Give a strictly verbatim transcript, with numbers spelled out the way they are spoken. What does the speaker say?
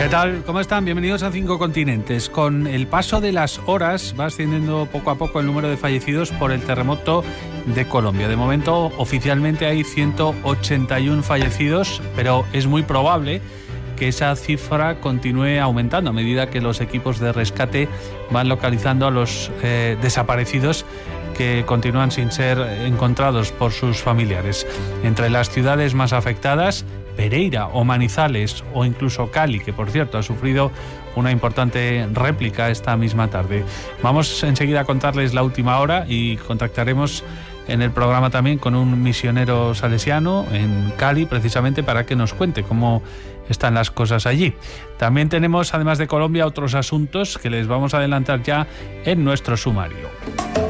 ¿Qué tal? ¿Cómo están? Bienvenidos a Cinco Continentes. Con el paso de las horas va ascendiendo poco a poco el número de fallecidos por el terremoto de Colombia. De momento, oficialmente hay ciento ochenta y uno fallecidos, pero es muy probable que esa cifra continúe aumentando a medida que los equipos de rescate van localizando a los eh, desaparecidos que continúan sin ser encontrados por sus familiares. Entre las ciudades más afectadas, Pereira o Manizales o incluso Cali, que por cierto ha sufrido una importante réplica esta misma tarde. Vamos enseguida a contarles la última hora y contactaremos en el programa también con un misionero salesiano en Cali, precisamente para que nos cuente cómo están las cosas allí. También tenemos, además de Colombia, otros asuntos que les vamos a adelantar ya en nuestro sumario.